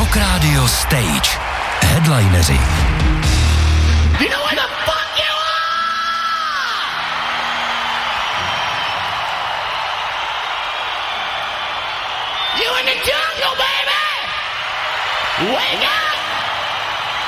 Rock Radio Stage. Headlineři. You know where the fuck you are! You in the jungle, baby! Wake up!